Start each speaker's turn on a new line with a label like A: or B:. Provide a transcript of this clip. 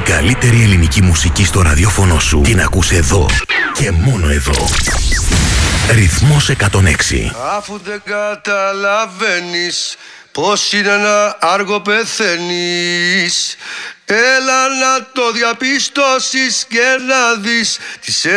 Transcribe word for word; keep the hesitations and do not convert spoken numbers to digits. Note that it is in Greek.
A: καλύτερη ελληνική μουσική στο ραδιόφωνο σου την ακούς εδώ και μόνο εδώ. Ρυθμός εκατόν έξι.
B: Αφού δεν καταλαβαίνεις πως είναι να άργο πεθαίνεις, έλα να το διαπιστώσεις και να δεις τις